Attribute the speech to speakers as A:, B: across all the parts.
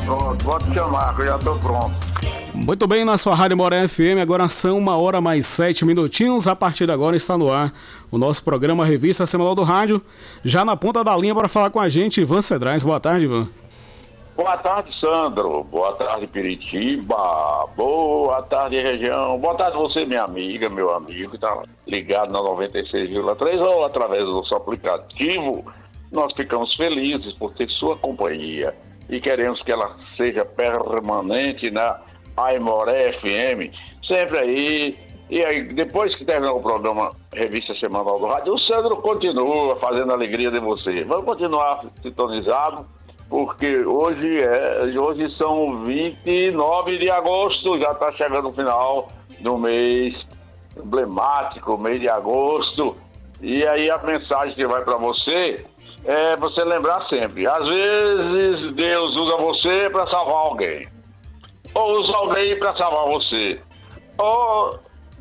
A: Pronto, pode chamar, que eu já estou pronto.
B: Muito bem, na sua Rádio Moré FM, agora são 1h mais 7 minutinhos. A partir de agora está no ar o nosso programa Revista Semanal do Rádio. Já na ponta da linha para falar com a gente, Ivan Cedrais. Boa tarde, Ivan.
A: Boa tarde, Sandro. Boa tarde, Piritiba. Boa tarde, região. Boa tarde você, minha amiga, meu amigo, que está ligado na 96,3 ou através do nosso aplicativo. Nós ficamos felizes por ter sua companhia e queremos que ela seja permanente na Aimoré FM, sempre aí. E aí, depois que terminar o programa Revista Semanal do Rádio, o Sandro continua fazendo a alegria de você. Vamos continuar sintonizado, porque hoje são 29 de agosto, já está chegando o final do mês emblemático, mês de agosto. E aí a mensagem que vai para você é você lembrar sempre, às vezes Deus usa você para salvar alguém, ou usa alguém para salvar você, ou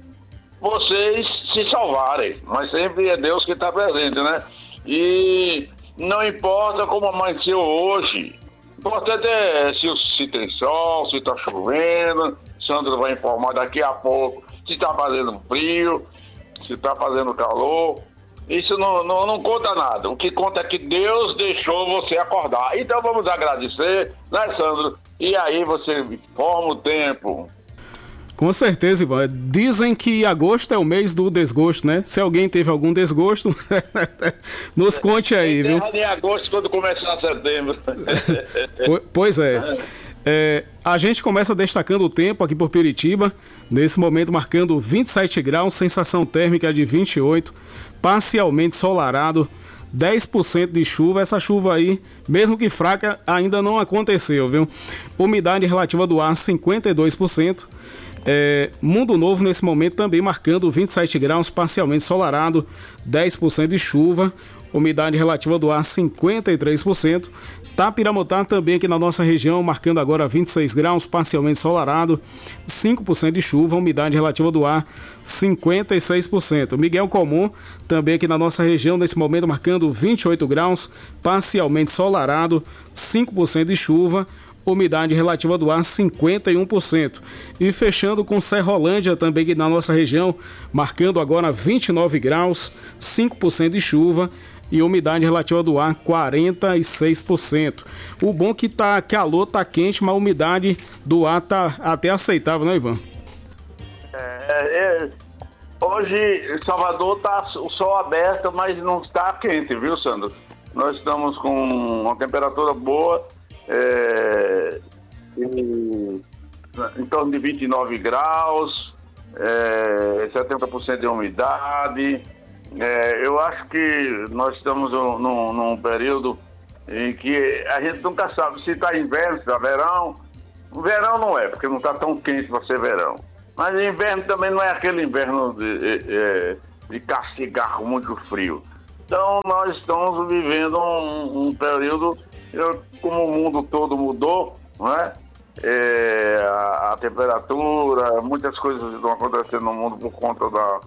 A: vocês se salvarem, mas sempre é Deus que está presente, né? E não importa como amanheceu hoje, o importante é se tem sol, se está chovendo. Sandro vai informar daqui a pouco se está fazendo frio, se está fazendo calor. Isso não conta nada. O que conta é que Deus deixou você acordar. Então vamos agradecer, né, Sandro? E aí você informa o tempo.
B: Com certeza, Ivan. Dizem que agosto é o mês do desgosto, né? Se alguém teve algum desgosto, nos conte aí, viu?
A: Em agosto, quando começar setembro.
B: Pois é. A gente começa destacando o tempo aqui por Piritiba, nesse momento marcando 27 graus, sensação térmica de 28, parcialmente ensolarado, 10% de chuva. Essa chuva aí, mesmo que fraca, ainda não aconteceu, viu? Umidade relativa do ar 52%. Mundo Novo nesse momento também marcando 27 graus, parcialmente ensolarado, 10% de chuva, umidade relativa do ar 53%. Tapiramotá também aqui na nossa região, marcando agora 26 graus, parcialmente ensolarado, 5% de chuva, umidade relativa do ar 56%. Miguel Comum também aqui na nossa região, nesse momento marcando 28 graus, parcialmente ensolarado, 5% de chuva, umidade relativa do ar 51%. E fechando com Serrolândia também aqui na nossa região, marcando agora 29 graus, 5% de chuva e umidade relativa do ar 46%. O bom que tá calor, tá quente, mas a umidade do ar tá até aceitável, né, Ivan?
A: Hoje Salvador tá o sol aberto, mas não está quente, viu, Sandro? Nós estamos com uma temperatura boa, em torno de 29 graus, 70% de umidade. Eu acho que nós estamos num período em que a gente nunca sabe se está inverno, se está verão. Verão não é, porque não está tão quente para ser verão. Mas inverno também não é aquele inverno de castigar com muito frio. Então nós estamos vivendo um período, como o mundo todo mudou, não é? A temperatura, muitas coisas estão acontecendo no mundo por conta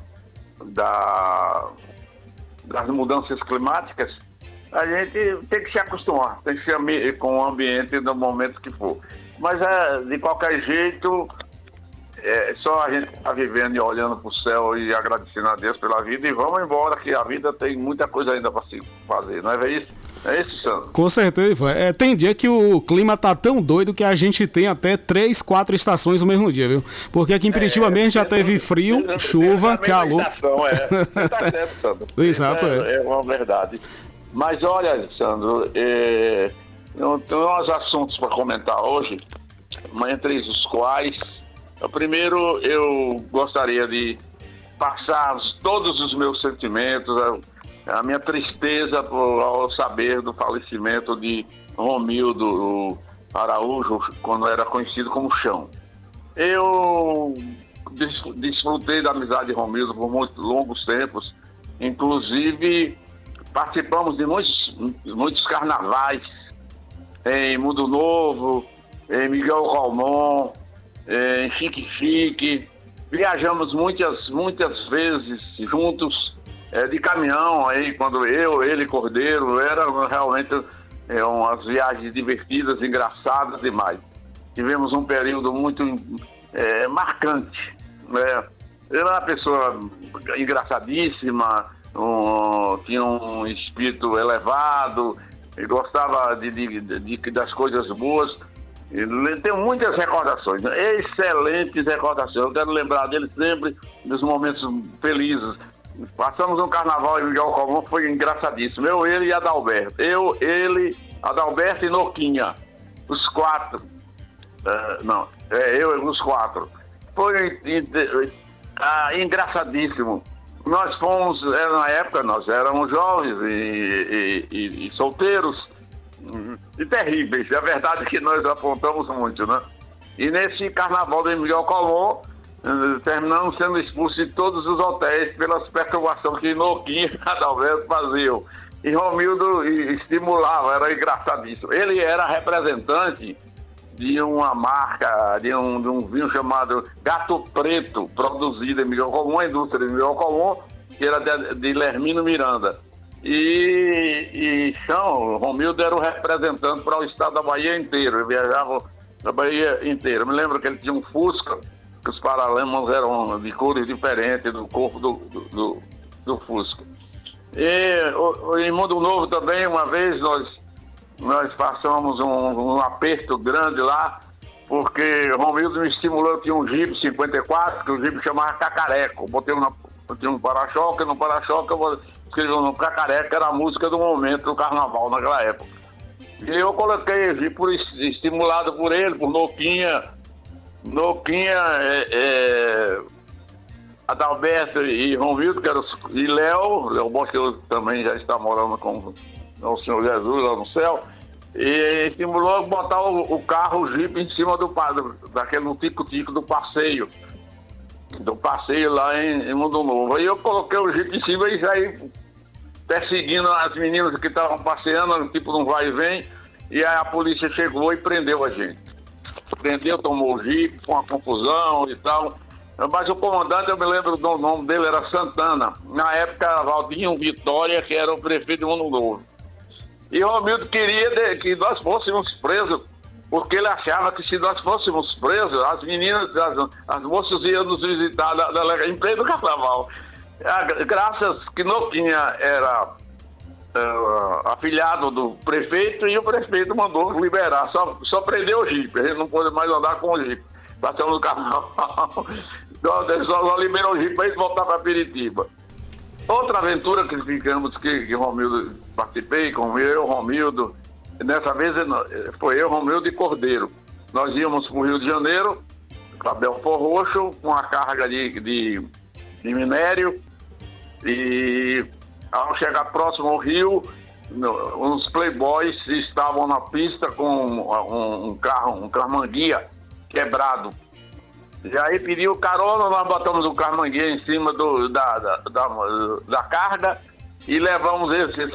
A: das mudanças climáticas. A gente tem que se acostumar, tem que se com o ambiente no momento que for. Mas de qualquer jeito, só a gente está vivendo e olhando para o céu e agradecendo a Deus pela vida, e vamos embora, que a vida tem muita coisa ainda para se fazer, não é isso? É isso, Sandro?
B: Com certeza. Tem dia que o clima tá tão doido que a gente tem até 3, 4 estações no mesmo dia, viu? Porque aqui em Piritiba mesmo já teve frio, chuva, calor.
A: Tá certo, Sandro.
B: Exato,
A: é uma verdade. Mas olha, Sandro, eu tenho uns assuntos para comentar hoje, entre os quais, primeiro, eu gostaria de passar todos os meus sentimentos, a minha tristeza ao saber do falecimento de Romildo Araújo, quando era conhecido como Chão. Eu desfrutei da amizade de Romildo por muitos longos tempos, inclusive participamos de muitos carnavais em Mundo Novo, em Miguel Calmon, em Chique Chique. Viajamos muitas vezes juntos, de caminhão, aí quando ele, Cordeiro, era realmente umas viagens divertidas, engraçadas demais. Tivemos um período muito marcante, né? Era uma pessoa engraçadíssima, tinha um espírito elevado, ele gostava das coisas boas. Tenho muitas recordações, excelentes recordações. Eu quero lembrar dele sempre dos momentos felizes. Passamos um carnaval em Miguel Comum, foi engraçadíssimo. Eu, ele e Adalberto. Ele, Adalberto e Noquinha. Os quatro. Os quatro. Foi engraçadíssimo. Nós fomos, na época, nós éramos jovens e solteiros e terríveis. É verdade que nós apontamos muito, né? E nesse carnaval de Miguel Colombo, terminamos sendo expulsos de todos os hotéis pelas perturbações que Noquinha e Adalberto faziam. E Romildo estimulava, era engraçadíssimo. Ele era representante de uma marca, de um vinho chamado Gato Preto, produzido em Miguel Colombo, a indústria de Miguel Colombo, que era de Lermino Miranda. E Romildo era o representante para o estado da Bahia inteiro, ele viajava da Bahia inteira. Eu me lembro que ele tinha um Fusca, que os paralamas eram de cores diferentes do corpo do Fusca. E em Mundo Novo também, uma vez nós passamos um aperto grande lá, porque Romildo me estimulou. Tinha um Jeep 54, que o Jeep chamava Cacareco. Tinha um para-choque, no para-choque eu escrevi no Cacareco, que era a música do momento do carnaval naquela época. E eu coloquei o Jeep estimulado por ele, por Noquinha, Adalberto e Romildo, e Léo Bosch, que também já está morando com o Senhor Jesus lá no céu, e estimulou a botar o carro, o Jeep, em cima daquele tico-tico do passeio lá em Mundo Novo. Aí eu coloquei o Jeep em cima e saí perseguindo as meninas que estavam passeando, tipo num vai e vem, e aí a polícia chegou e prendeu a gente. Tomou o Jeep, com uma confusão e tal. Mas o comandante, eu me lembro do nome dele, era Santana. Na época era Valdinho Vitória, que era o prefeito de Mundo Novo. E Romildo queria que nós fôssemos presos, porque ele achava que se nós fôssemos presos, as meninas, as moças iam nos visitar em pleno carnaval. Graças que Noquinha era afilhado do prefeito, e o prefeito mandou liberar, só prendeu o Jeep, a gente não pôde mais andar com o Jeep. Passamos no carnaval, então, só liberou o Jeep para gente voltar para Piritiba. Outra aventura que ficamos, que Romildo participei, com eu, Romildo, dessa vez foi eu, Romildo e Cordeiro. Nós íamos para o Rio de Janeiro, para Belfort Roxo, com a carga de minério, e ao chegar próximo ao Rio, uns playboys estavam na pista com um carmanguia quebrado. E aí pediu carona, nós botamos o carmanguia em cima da carga e levamos esse